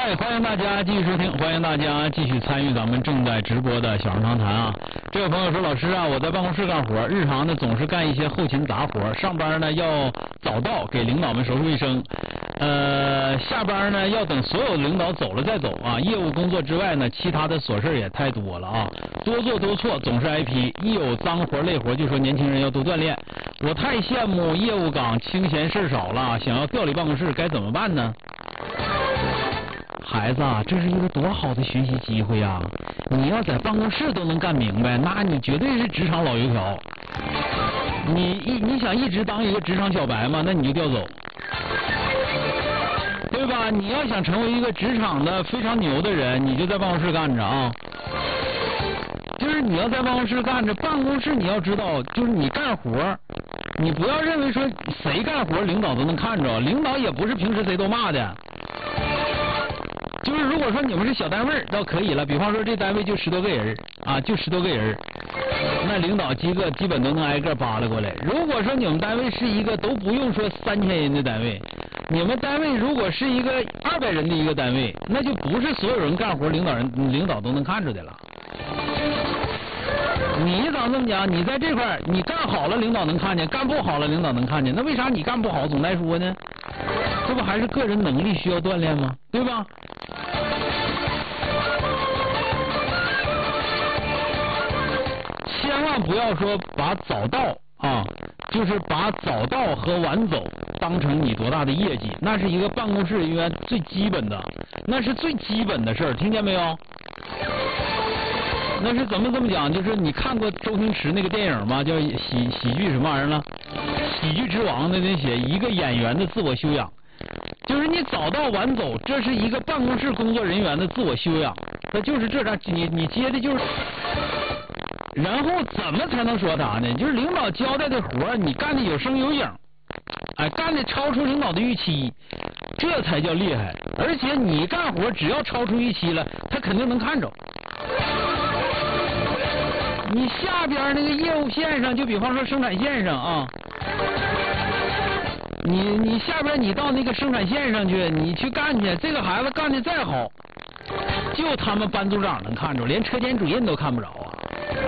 嗨，欢迎大家继续收听，欢迎大家继续参与咱们正在直播的小人长谈啊。这位朋友说，老师啊，我在办公室干活，日常呢总是干一些后勤杂活，上班呢要早到给领导们手术卫生，下班呢要等所有领导走了再走啊。业务工作之外呢，其他的琐事也太多了啊，多做多错，总是挨批，一有脏活累活就说年轻人要多锻炼。我太羡慕业务岗清闲事少了，想要调离办公室该怎么办呢？孩子啊，这是一个多好的学习机会啊！你要在办公室都能干明白，那你绝对是职场老油条。你想一直当一个职场小白吗？那你就调走，对吧？你要想成为一个职场的非常牛的人，你就在办公室干着啊。就是你要在办公室干着，办公室你要知道，就是你干活，你不要认为说谁干活领导都能看着，领导也不是平时谁都骂的。就是如果说你们是小单位倒可以了，比方说这单位就10多个人啊，就10多个人，那领导基本都能挨个扒拉过来。如果说你们单位是一个都不用说3000人的单位，你们单位如果是一个200人的一个单位，那就不是所有人干活领导都能看着的了。你咋这么讲？你在这块你干好了领导能看见，干不好了领导能看见，那为啥你干不好总在说呢？这不还是个人能力需要锻炼吗？对吧？千万不要说把早到啊，就是把早到和晚走当成你多大的业绩，那是一个办公室人员最基本的，那是最基本的事儿，听见没有？那是怎么这么讲？就是你看过周星驰那个电影吗？叫喜剧什么玩意儿了？喜剧之王的那写一个演员的自我修养，就是你早到晚走，这是一个办公室工作人员的自我修养。那就是这样，你接的就是，然后怎么才能说他呢？就是领导交代的活你干的有声有影，哎，干的超出领导的预期，这才叫厉害。而且你干活只要超出预期了，他肯定能看着。你下边那个业务线上，就比方说生产线上啊，你下边你到那个生产线上去，你去干去，这个孩子干的再好，就他们班组长能看着，连车间主任都看不着。